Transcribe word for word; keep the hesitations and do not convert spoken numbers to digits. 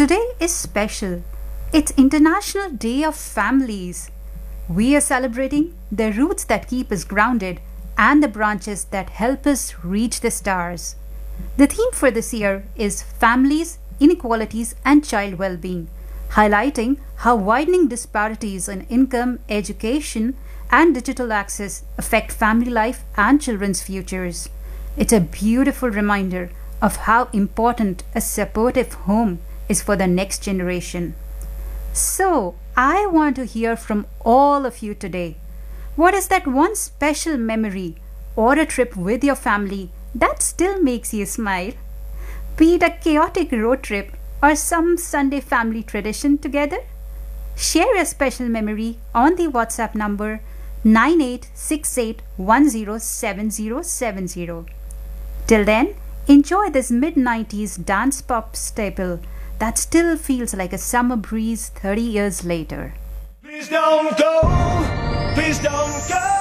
Today is special. It's International Day of Families. We are celebrating the roots that keep us grounded and the branches that help us reach the stars. The theme for this year is Families, Inequalities and Child Well-being, highlighting how widening disparities in income, education, and digital access affect family life and children's futures. It's a beautiful reminder of how important a supportive home is for the next generation. So, I want to hear from all of you today. What is that one special memory or a trip with your family that still makes you smile? Be it a chaotic road trip or some Sunday family tradition together? Share a special memory on the WhatsApp number nine eight six eight one zero seven zero seven zero. Till then, enjoy this mid nineties dance pop staple that still feels like a summer breeze thirty years later. Please don't go, please don't go.